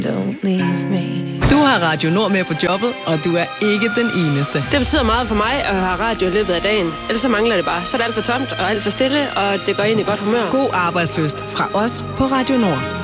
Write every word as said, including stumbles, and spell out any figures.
Don't leave me. Du har Radio Nord med på jobbet, og du er ikke den eneste. Det betyder meget for mig at have radio i løbet af dagen. Ellers så mangler det bare. Så er det alt for tomt og alt for stille, og det går ind i godt humør. God arbejdsløst fra os på Radio Nord.